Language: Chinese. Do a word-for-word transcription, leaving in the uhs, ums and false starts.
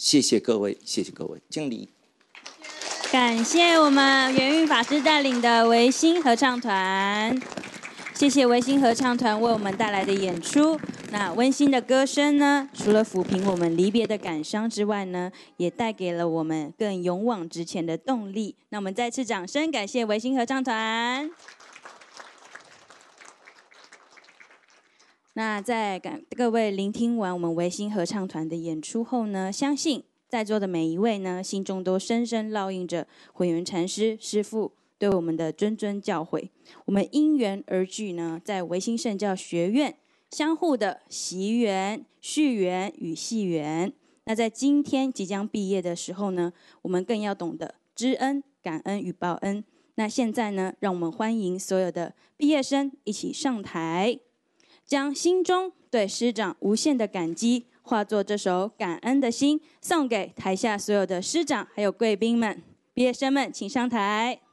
谢谢各位，谢谢各位，敬礼。 感谢我们圆运法师带领的维新合唱团，谢谢维新合唱团为我们带来的演出。那温馨的歌声呢，除了抚平我们离别的感伤之外呢，也带给了我们更勇往直前的动力。那我们再次掌声感谢维新合唱团。那在感各位聆听完我们维新合唱团的演出后呢，相信在座的每一位呢，心中都深深烙印着慧远禅师师父对我们的谆谆教诲。我们因缘而聚呢，在维新圣教学院相互的习缘、续缘与系缘。那在今天即将毕业的时候呢，我们更要懂得知恩、感恩与报恩。那现在呢，让我们欢迎所有的毕业生一起上台，将心中对师长无限的感激化作这首感恩的心，送给台下所有的师长还有贵宾们。毕业生们请上台。